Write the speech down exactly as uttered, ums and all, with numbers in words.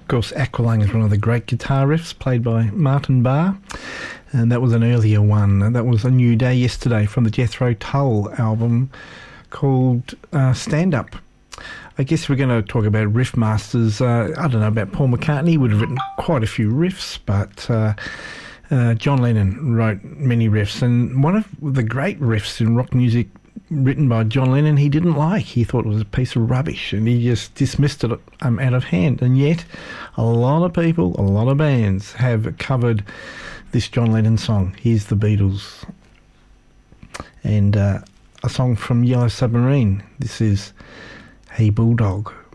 course, Aqualung is one of the great guitar riffs played by Martin Barre, and that was an earlier one. And that was A New Day Yesterday from the Jethro Tull album called uh, Stand Up. I guess we're going to talk about riff masters. Uh, I don't know about Paul McCartney. He would have written quite a few riffs, but uh, uh, John Lennon wrote many riffs. And one of the great riffs in rock music written by John Lennon, he didn't like. He thought it was a piece of rubbish, and he just dismissed it um, out of hand. And yet, a lot of people, a lot of bands have covered this John Lennon song. Here's the Beatles. And uh, a song from Yellow Submarine. This is Hey Bulldog.